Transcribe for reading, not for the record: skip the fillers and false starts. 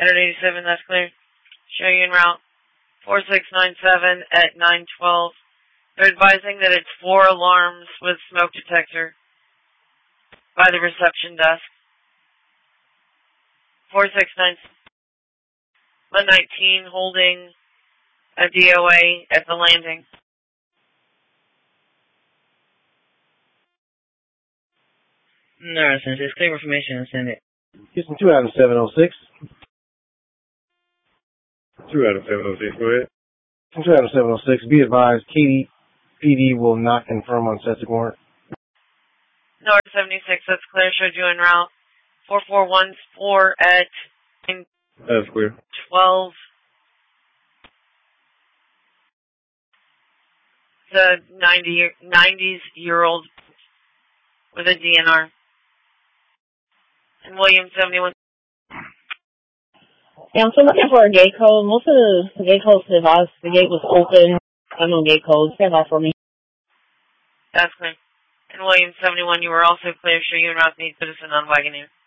Enter 87, that's clear. Show you en route. 4697 at 912. They're advising that it's 4 alarms with smoke detector by the reception desk. 469 119 holding a DOA at the landing. No, since it's clear information, send it. Houston 2 out of 706. 2 out of 706, go ahead. 2 out of 706. Be advised, Katy PD will not confirm on SETC warrant. North 76, that's clear. Showed you en route. 4414 at That's clear. 12. The 90-year-old with a DNR. And William 71. Yeah, I'm still looking for a gate code. Most of the gate codes have us. The gate was open. Unknown gate code. Stand off for me. That's clear. And William 71, you were also clear. Show you en route to need citizen on Wagoneer.